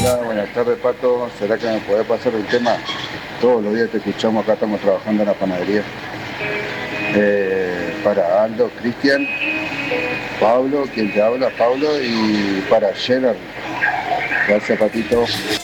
Hola, buenas tardes Pato. ¿Será que me podés pasar el tema? Todos los días te escuchamos, acá estamos trabajando en la panadería. Para Aldo, Cristian, Pablo, quien te habla, Pablo, y para Gerard. Gracias, Patito.